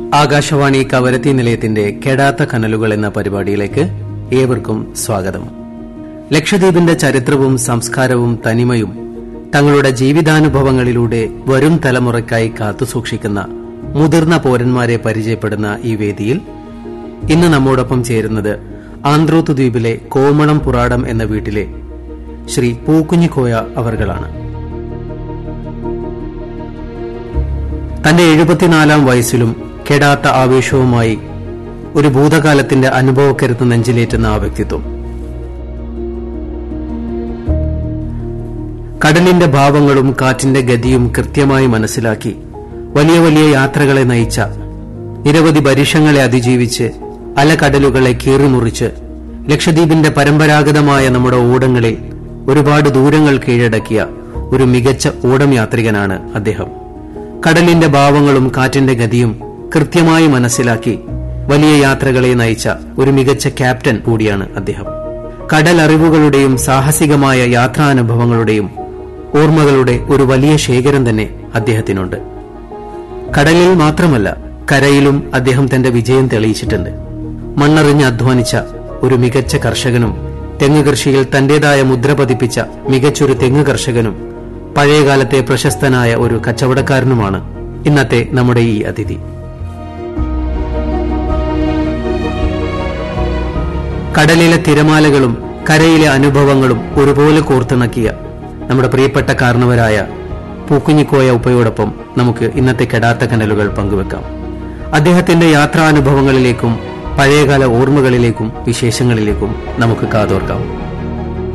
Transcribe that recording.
ആകാശവാണി കവരത്തി നിലയത്തിന്റെ കെടാത്ത കനലുകൾ എന്ന പരിപാടിയിലേക്ക് ഏവർക്കും സ്വാഗതം. ലക്ഷദ്വീപിന്റെ ചരിത്രവും സംസ്കാരവും തനിമയും തങ്ങളുടെ ജീവിതാനുഭവങ്ങളിലൂടെ വരും തലമുറയ്ക്കായി കാത്തുസൂക്ഷിക്കുന്ന മുതിർന്ന പൌരന്മാരെ പരിചയപ്പെടുന്ന ഈ വേദിയിൽ ഇന്ന് നമ്മോടൊപ്പം ചേരുന്നത് ആന്ത്രോത്ത് ദ്വീപിലെ കോമളം പുറാടം എന്ന വീട്ടിലെ ശ്രീ പൂക്കുഞ്ഞിക്കോയ അവർകളാണ്. തന്റെ 74-ാം വയസ്സിലും കെടാത്ത ആവേശവുമായി ഒരു ഭൂതകാലത്തിന്റെ അനുഭവക്കരുത്ത് നെഞ്ചിലേറ്റുന്ന ആ വ്യക്തിത്വം. കടലിന്റെ ഭാവങ്ങളും കാറ്റിന്റെ ഗതിയും കൃത്യമായി മനസ്സിലാക്കി വലിയ വലിയ യാത്രകളെ നയിച്ച, നിരവധി പരീക്ഷങ്ങളെ അതിജീവിച്ച് അലകടലുകളെ കീറിമുറിച്ച് ലക്ഷദ്വീപിന്റെ പരമ്പരാഗതമായ നമ്മുടെ ഓടങ്ങളിൽ ഒരുപാട് ദൂരങ്ങൾ കീഴടക്കിയ ഒരു മികച്ച ഓടം യാത്രികനാണ് അദ്ദേഹം. കടലിന്റെ ഭാവങ്ങളും കാറ്റിന്റെ ഗതിയും കൃത്യമായി മനസ്സിലാക്കി വലിയ യാത്രകളെ നയിച്ച ഒരു മികച്ച ക്യാപ്റ്റൻ കൂടിയാണ് അദ്ദേഹം. കടൽ അറിവുകളുടെയും സാഹസികമായ യാത്രാനുഭവങ്ങളുടെയും ഓർമ്മകളുടെ ഒരു വലിയ ശേഖരം തന്നെ അദ്ദേഹത്തിനുണ്ട്. കടലിൽ മാത്രമല്ല, കരയിലും അദ്ദേഹം തന്റെ വിജയം തെളിയിച്ചിട്ടുണ്ട്. മണ്ണറിഞ്ഞ് അധ്വാനിച്ച ഒരു മികച്ച കർഷകനും തെങ്ങ് കൃഷിയിൽ തന്റേതായ മുദ്ര പതിപ്പിച്ച മികച്ചൊരു തെങ്ങ് കർഷകനും പഴയകാലത്തെ പ്രശസ്തനായ ഒരു കച്ചവടക്കാരനുമാണ് ഇന്നത്തെ നമ്മുടെ ഈ അതിഥി. കടലിലെ തിരമാലകളും കരയിലെ അനുഭവങ്ങളും ഒരുപോലെ കോർത്തിണക്കിയ നമ്മുടെ പ്രിയപ്പെട്ട കാരണവരായ പൂക്കുഞ്ഞിക്കോയ ഉപ്പയോടൊപ്പം നമുക്ക് ഇന്നത്തെ കെടാത്ത കനലുകൾ പങ്കുവെക്കാം. അദ്ദേഹത്തിന്റെ യാത്രാനുഭവങ്ങളിലേക്കും പഴയകാല ഓർമ്മകളിലേക്കും വിശേഷങ്ങളിലേക്കും നമുക്ക് കാതോർക്കാം.